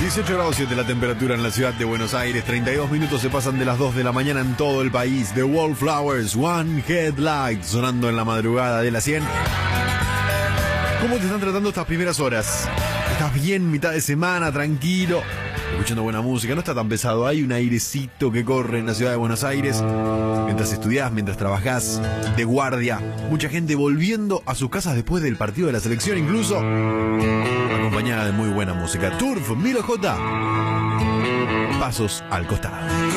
18 grados 7 la temperatura en la ciudad de Buenos Aires. 32 minutos se pasan de las 2 de la mañana en todo el país. The Wallflowers, One Headlight, sonando en la madrugada de la 100. ¿Cómo te están tratando estas primeras horas? ¿Estás bien, mitad de semana, tranquilo, escuchando buena música? No está tan pesado, hay un airecito que corre en la ciudad de Buenos Aires. Mientras estudiás, mientras trabajás, de guardia. Mucha gente volviendo a sus casas después del partido de la selección, incluso acompañada de muy buena música. Turf, Milo J. Pasos al costado.